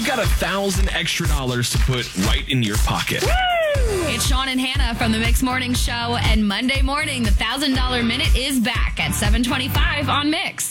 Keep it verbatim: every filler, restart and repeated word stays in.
got a thousand extra dollars to put right in your pocket. Woo! It's Sean and Hannah from the Mix Morning Show, and Monday morning, the one thousand dollars Minute is back at seven twenty-five on Mix.